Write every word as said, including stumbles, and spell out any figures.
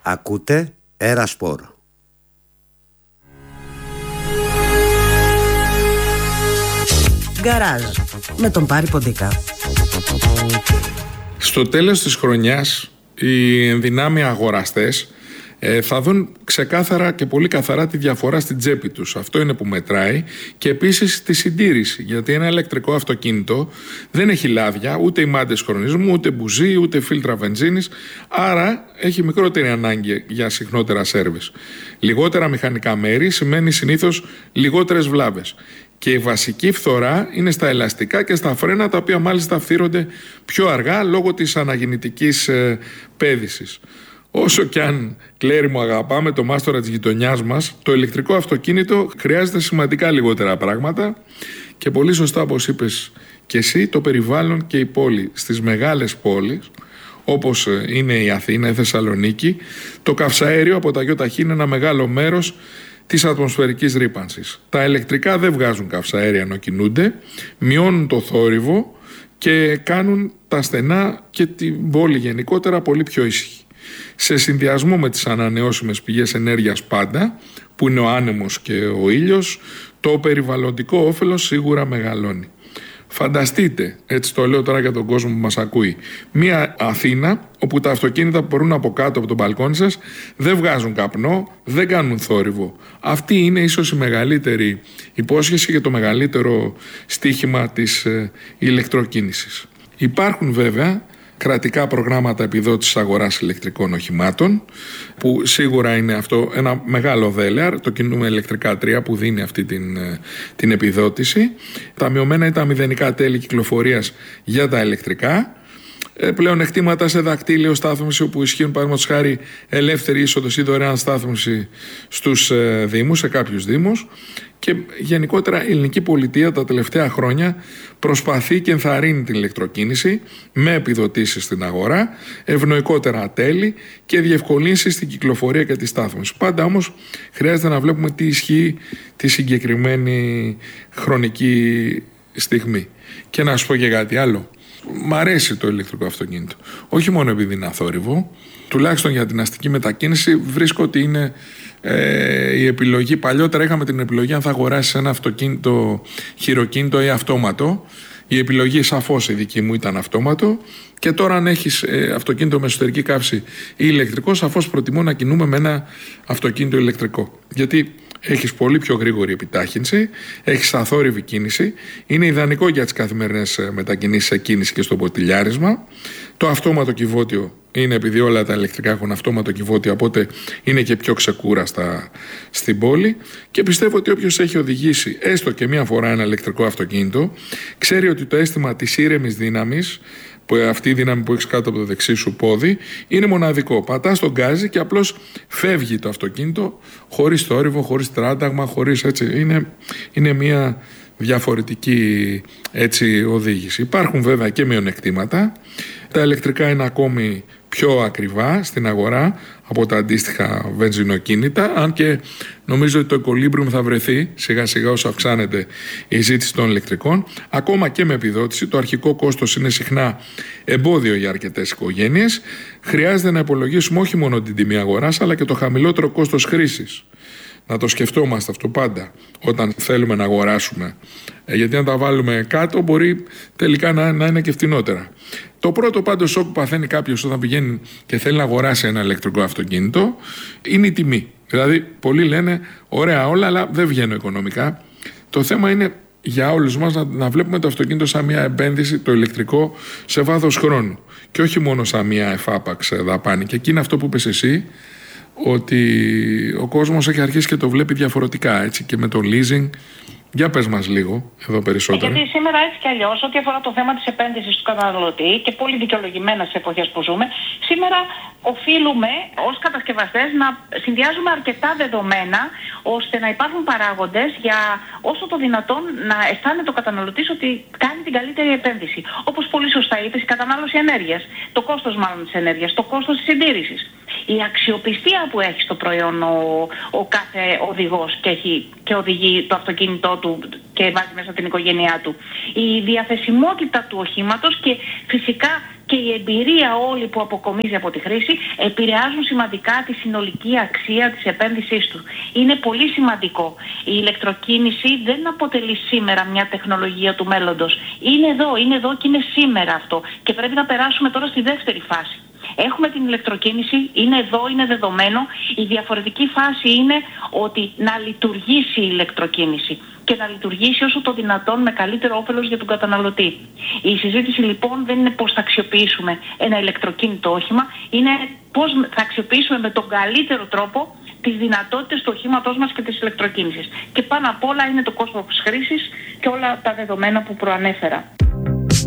Ακούτε Ερασπορ. Γκαράζ με τον Πάρη Ποντίκα. Στο τέλος της χρονιάς οι ενδυνάμοι αγοραστές ε, θα δουν ξεκάθαρα και πολύ καθαρά τη διαφορά στην τσέπη τους. Αυτό είναι που μετράει, και επίσης τη συντήρηση. Γιατί ένα ηλεκτρικό αυτοκίνητο δεν έχει λάδια, ούτε ημάντες χρονισμού, ούτε μπουζί, ούτε φίλτρα βενζίνης. Άρα έχει μικρότερη ανάγκη για συχνότερα σέρβις. Λιγότερα μηχανικά μέρη σημαίνει συνήθως λιγότερες βλάβες. Και η βασική φθορά είναι στα ελαστικά και στα φρένα, τα οποία μάλιστα φθύρονται πιο αργά λόγω της αναγεννητικής ε, πέδησης. Όσο κι αν, Κλέρι μου, αγαπάμε το μάστορα της γειτονιάς μας, το ηλεκτρικό αυτοκίνητο χρειάζεται σημαντικά λιγότερα πράγματα, και πολύ σωστά, όπως είπες και εσύ, το περιβάλλον και η πόλη. Στις μεγάλες πόλεις, όπως είναι η Αθήνα, η Θεσσαλονίκη, το καυσαέριο από τα ΙΟΤΑΧΗ είναι ένα μεγάλο μέρος της ατμοσφαιρικής ρύπανσης. Τα ηλεκτρικά δεν βγάζουν καυσαέρια ενώ κινούνται, μειώνουν το θόρυβο και κάνουν τα στενά και την πόλη γενικότερα πολύ πιο ήσυχη. Σε συνδυασμό με τις ανανεώσιμες πηγές ενέργειας πάντα, που είναι ο άνεμος και ο ήλιος, το περιβαλλοντικό όφελος σίγουρα μεγαλώνει. Φανταστείτε, έτσι το λέω τώρα για τον κόσμο που μας ακούει, μια Αθήνα όπου τα αυτοκίνητα που μπορούν από κάτω από τον μπαλκόνι σας δεν βγάζουν καπνό, δεν κάνουν θόρυβο. Αυτή είναι ίσως η μεγαλύτερη υπόσχεση και το μεγαλύτερο στίχημα της ε, ηλεκτροκίνησης. Υπάρχουν βέβαια κρατικά προγράμματα επιδότησης αγοράς ηλεκτρικών οχημάτων, που σίγουρα είναι αυτό ένα μεγάλο δέλεαρ, το κινούμε ηλεκτρικά τρία που δίνει αυτή την, την επιδότηση. Τα μειωμένα ή τα μηδενικά τέλη κυκλοφορίας για τα ηλεκτρικά. Πλέον εκτήματα σε δακτύλιο στάθμιση, όπου ισχύουν παραδείγματος χάρη ελεύθερη είσοδος ή δωρεάν στάθμιση στους ε, δήμους, σε κάποιους δήμους. Και γενικότερα η ελληνική πολιτεία τα τελευταία χρόνια προσπαθεί και ενθαρρύνει την ηλεκτροκίνηση με επιδοτήσεις στην αγορά, ευνοϊκότερα τέλη και διευκολύνσεις στην κυκλοφορία και τη στάθμιση. Πάντα όμως χρειάζεται να βλέπουμε τι ισχύει τη συγκεκριμένη χρονική στιγμή. Και να σου πω και κάτι άλλο. Μ' αρέσει το ηλεκτρικό αυτοκίνητο. Όχι μόνο επειδή είναι αθόρυβο, τουλάχιστον για την αστική μετακίνηση βρίσκω ότι είναι ε, η επιλογή. Παλιότερα είχαμε την επιλογή αν θα αγοράσεις ένα αυτοκίνητο χειροκίνητο ή αυτόματο. Η επιλογή σαφώς η δική μου ήταν αυτόματο, και τώρα αν έχεις ε, αυτοκίνητο με εσωτερική καύση ή ηλεκτρικό, σαφώς προτιμώ να κινούμε με ένα αυτοκίνητο ηλεκτρικό. Γιατί έχεις πολύ πιο γρήγορη επιτάχυνση, έχεις αθόρυβη κίνηση, είναι ιδανικό για τις καθημερινές μετακινήσεις σε κίνηση και στο ποτηλιάρισμα. Το αυτόματο κυβότιο είναι, επειδή όλα τα ηλεκτρικά έχουν αυτόματο κυβότιο, οπότε είναι και πιο ξεκούραστα στην πόλη. Και πιστεύω ότι όποιος έχει οδηγήσει έστω και μία φορά ένα ηλεκτρικό αυτοκίνητο, ξέρει ότι το αίσθημα της ήρεμης δύναμης, που αυτή η δύναμη που έχεις κάτω από το δεξί σου πόδι, είναι μοναδικό. Πατάς τον γκάζι και απλώς φεύγει το αυτοκίνητο, χωρίς θόρυβο, χωρίς τράνταγμα, χωρίς έτσι. Είναι, είναι μια διαφορετική έτσι οδήγηση. Υπάρχουν βέβαια και μειονεκτήματα. Τα ηλεκτρικά είναι ακόμη πιο ακριβά στην αγορά από τα αντίστοιχα βενζινοκίνητα, αν και νομίζω ότι το equilibrium θα βρεθεί σιγά σιγά όσο αυξάνεται η ζήτηση των ηλεκτρικών. Ακόμα και με επιδότηση, το αρχικό κόστος είναι συχνά εμπόδιο για αρκετές οικογένειες. Χρειάζεται να υπολογίσουμε όχι μόνο την τιμή αγοράς, αλλά και το χαμηλότερο κόστος χρήσης. Να το σκεφτόμαστε αυτό πάντα όταν θέλουμε να αγοράσουμε. Ε, γιατί αν τα βάλουμε κάτω μπορεί τελικά να, να είναι και φτηνότερα. Το πρώτο πάντως σοκ που παθαίνει κάποιος όταν πηγαίνει και θέλει να αγοράσει ένα ηλεκτρικό αυτοκίνητο είναι η τιμή. Δηλαδή πολλοί λένε ωραία όλα, αλλά δεν βγαίνω οικονομικά. Το θέμα είναι για όλους μας να, να βλέπουμε το αυτοκίνητο σαν μια επένδυση, το ηλεκτρικό, σε βάθος χρόνου. Και όχι μόνο σαν μια εφάπαξ δαπάνη. Και εκεί είναι αυτό που είπες εσύ, ότι ο κόσμος έχει αρχίσει και το βλέπει διαφορετικά, έτσι, και με το leasing. Για πες μας λίγο εδώ περισσότερο. Γιατί σήμερα έτσι κι αλλιώς, ό,τι αφορά το θέμα της επένδυσης του καταναλωτή, και πολύ δικαιολογημένα στις εποχές που ζούμε, σήμερα οφείλουμε ως κατασκευαστές να συνδυάζουμε αρκετά δεδομένα, ώστε να υπάρχουν παράγοντες για όσο το δυνατόν να αισθάνεται ο καταναλωτής ότι κάνει την καλύτερη επένδυση. Όπως πολύ σωστά είπες, η κατανάλωση ενέργειας, το κόστος μάλλον της ενέργειας, το κόστος της συντήρησης, η αξιοπιστία που έχει στο προϊόν ο, ο κάθε οδηγός και, έχει, και οδηγεί το αυτοκίνητό του και βάζει μέσα την οικογένειά του, η διαθεσιμότητα του οχήματος και φυσικά και και η εμπειρία όλη που αποκομίζει από τη χρήση επηρεάζουν σημαντικά τη συνολική αξία της επένδυσής του. Είναι πολύ σημαντικό. Η ηλεκτροκίνηση δεν αποτελεί σήμερα μια τεχνολογία του μέλλοντος. Είναι εδώ, είναι εδώ και είναι σήμερα αυτό. Και πρέπει να περάσουμε τώρα στη δεύτερη φάση. Έχουμε την ηλεκτροκίνηση, είναι εδώ, είναι δεδομένο. Η διαφορετική φάση είναι ότι να λειτουργήσει η ηλεκτροκίνηση και να λειτουργήσει όσο το δυνατόν με καλύτερο όφελος για τον καταναλωτή. Η συζήτηση λοιπόν δεν είναι πώς θα αξιοποιήσουμε ένα ηλεκτροκίνητο όχημα, είναι πώς θα αξιοποιήσουμε με τον καλύτερο τρόπο τις δυνατότητες του οχήματός μας και της ηλεκτροκίνησης. Και πάνω απ' όλα είναι το κόστος χρήσης και όλα τα δεδομένα που προανέφερα.